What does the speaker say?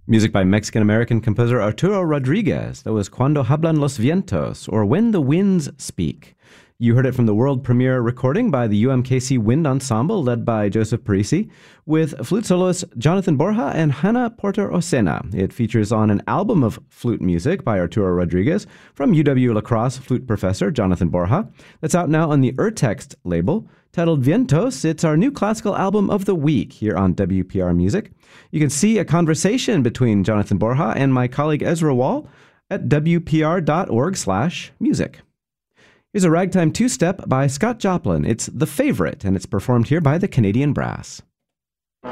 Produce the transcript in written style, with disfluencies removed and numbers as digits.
Music by Mexican-American composer Arturo Rodriguez. That was Cuando Hablan los Vientos, or When the Winds Speak. You heard it from the world premiere recording by the UMKC Wind Ensemble, led by Joseph Parisi, with flute soloists Jonathan Borja and Hannah Porter Osena. It features on an album of flute music by Arturo Rodriguez from UW La Crosse flute professor Jonathan Borja. That's out now on the Urtext label. Titled Vientos, it's our new classical album of the week here on WPR Music. You can see a conversation between Jonathan Borja and my colleague Ezra Wall at wpr.org/music. Here's a ragtime two-step by Scott Joplin. It's The Favorite, and it's performed here by the Canadian Brass.